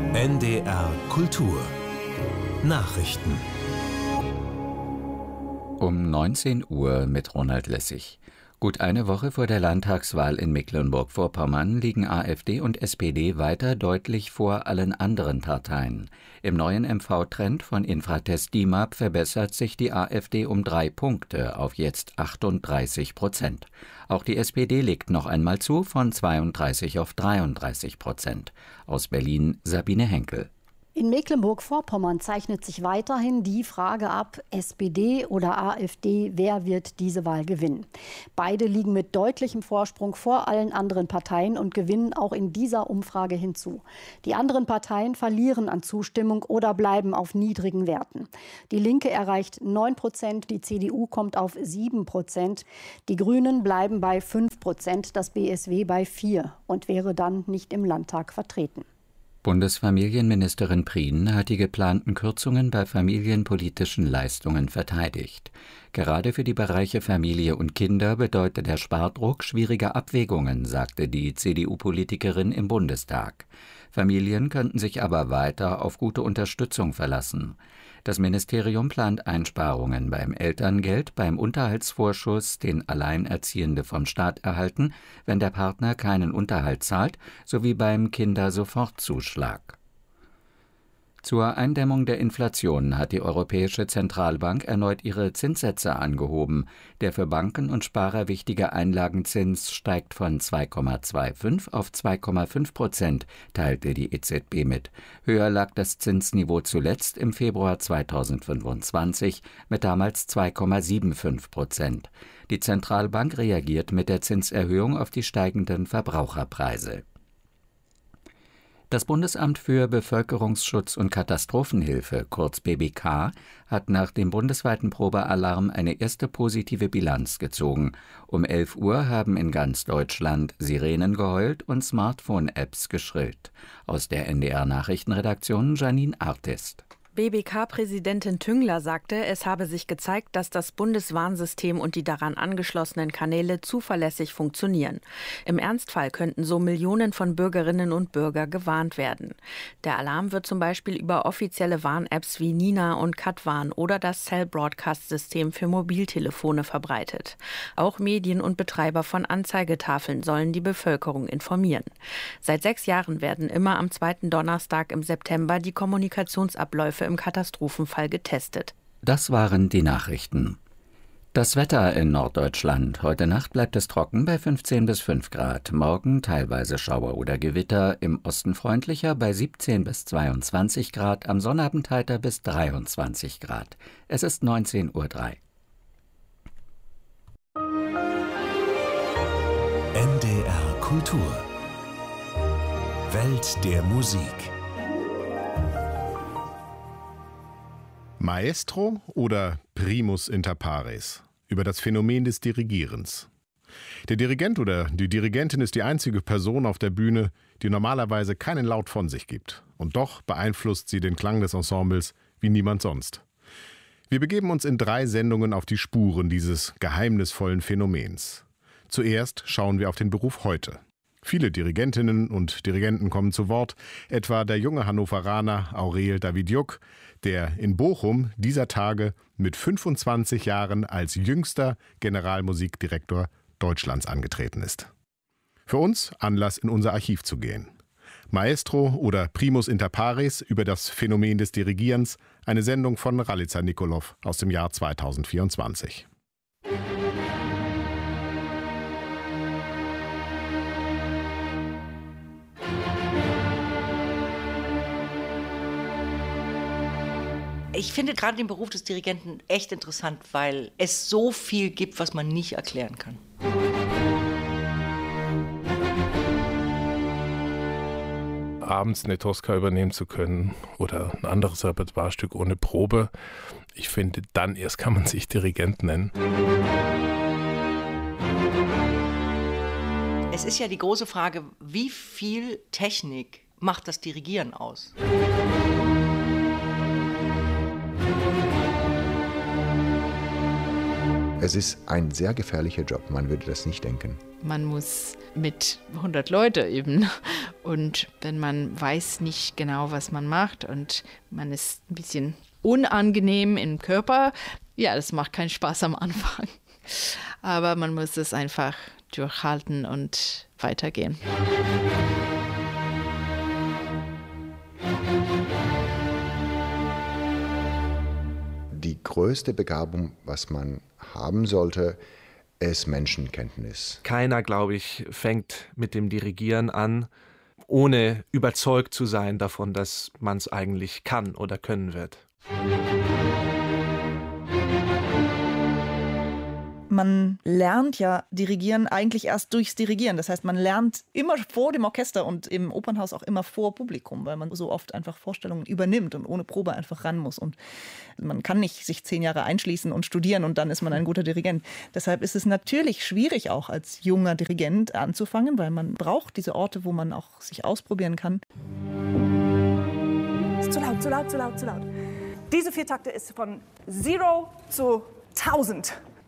NDR Kultur Nachrichten um 19 Uhr mit Ronald Lessig. Gut eine Woche vor der Landtagswahl in Mecklenburg-Vorpommern liegen AfD und SPD weiter deutlich vor allen anderen Parteien. Im neuen MV-Trend von Infratest DIMAP verbessert sich die AfD um 3 Punkte auf jetzt 38%. Auch die SPD legt noch einmal zu, von 32 auf 33%. Aus Berlin Sabine Henkel. In Mecklenburg-Vorpommern zeichnet sich weiterhin die Frage ab, SPD oder AfD, wer wird diese Wahl gewinnen? Beide liegen mit deutlichem Vorsprung vor allen anderen Parteien und gewinnen auch in dieser Umfrage hinzu. Die anderen Parteien verlieren an Zustimmung oder bleiben auf niedrigen Werten. Die Linke erreicht 9%, die CDU kommt auf 7%, die Grünen bleiben bei 5%, das BSW bei 4% und wäre dann nicht im Landtag vertreten. Bundesfamilienministerin Prien hat die geplanten Kürzungen bei familienpolitischen Leistungen verteidigt. Gerade für die Bereiche Familie und Kinder bedeutet der Spardruck schwierige Abwägungen, sagte die CDU-Politikerin im Bundestag. Familien könnten sich aber weiter auf gute Unterstützung verlassen. Das Ministerium plant Einsparungen beim Elterngeld, beim Unterhaltsvorschuss, den Alleinerziehende vom Staat erhalten, wenn der Partner keinen Unterhalt zahlt, sowie beim Kindersofortzuschlag. Zur Eindämmung der Inflation hat die Europäische Zentralbank erneut ihre Zinssätze angehoben. Der für Banken und Sparer wichtige Einlagenzins steigt von 2,25 auf 2,5%, teilte die EZB mit. Höher lag das Zinsniveau zuletzt im Februar 2025 mit damals 2,75%. Die Zentralbank reagiert mit der Zinserhöhung auf die steigenden Verbraucherpreise. Das Bundesamt für Bevölkerungsschutz und Katastrophenhilfe, kurz BBK, hat nach dem bundesweiten Probealarm eine erste positive Bilanz gezogen. Um 11 Uhr haben in ganz Deutschland Sirenen geheult und Smartphone-Apps geschrillt. Aus der NDR-Nachrichtenredaktion Janine Artist. BBK-Präsidentin Tüngler sagte, es habe sich gezeigt, dass das Bundeswarnsystem und die daran angeschlossenen Kanäle zuverlässig funktionieren. Im Ernstfall könnten so Millionen von Bürgerinnen und Bürgern gewarnt werden. Der Alarm wird zum Beispiel über offizielle Warn-Apps wie Nina und Katwarn oder das Cell-Broadcast-System für Mobiltelefone verbreitet. Auch Medien und Betreiber von Anzeigetafeln sollen die Bevölkerung informieren. Seit 6 Jahren werden immer am 2. Donnerstag im September die Kommunikationsabläufe im Katastrophenfall getestet. Das waren die Nachrichten. Das Wetter in Norddeutschland. Heute Nacht bleibt es trocken bei 15 bis 5 Grad. Morgen teilweise Schauer oder Gewitter. Im Osten freundlicher bei 17 bis 22 Grad. Am Sonnabend heiter bis 23 Grad. Es ist 19:03 Uhr. NDR Kultur Welt der Musik. Maestro oder Primus inter pares? Über das Phänomen des Dirigierens. Der Dirigent oder die Dirigentin ist die einzige Person auf der Bühne, die normalerweise keinen Laut von sich gibt. Und doch beeinflusst sie den Klang des Ensembles wie niemand sonst. Wir begeben uns in 3 Sendungen auf die Spuren dieses geheimnisvollen Phänomens. Zuerst schauen wir auf den Beruf heute. Viele Dirigentinnen und Dirigenten kommen zu Wort, etwa der junge Hannoveraner Aurel Davidiuk, der in Bochum dieser Tage mit 25 Jahren als jüngster Generalmusikdirektor Deutschlands angetreten ist. Für uns Anlass, in unser Archiv zu gehen. Maestro oder Primus inter pares über das Phänomen des Dirigierens, eine Sendung von Ralica Nikolov aus dem Jahr 2024. Ich finde gerade den Beruf des Dirigenten echt interessant, weil es so viel gibt, was man nicht erklären kann. Abends eine Tosca übernehmen zu können oder ein anderes Repertoirestück ohne Probe, ich finde, dann erst kann man sich Dirigent nennen. Es ist ja die große Frage, wie viel Technik macht das Dirigieren aus? Es ist ein sehr gefährlicher Job, man würde das nicht denken. Man muss mit 100 Leuten üben und wenn man weiß nicht genau, was man macht und man ist ein bisschen unangenehm im Körper, ja, das macht keinen Spaß am Anfang. Aber man muss es einfach durchhalten und weitergehen. Die größte Begabung, was man haben sollte, ist Menschenkenntnis. Keiner, glaube ich, fängt mit dem Dirigieren an, ohne überzeugt zu sein davon, dass man es eigentlich kann oder können wird. Man lernt ja Dirigieren eigentlich erst durchs Dirigieren. Das heißt, man lernt immer vor dem Orchester und im Opernhaus auch immer vor Publikum, weil man so oft einfach Vorstellungen übernimmt und ohne Probe einfach ran muss. Und man kann nicht sich 10 Jahre einschließen und studieren und dann ist man ein guter Dirigent. Deshalb ist es natürlich schwierig, auch als junger Dirigent anzufangen, weil man braucht diese Orte, wo man auch sich ausprobieren kann. Ist zu laut, zu laut, zu laut, zu laut. Diese 4 Takte ist von 0 zu 1000.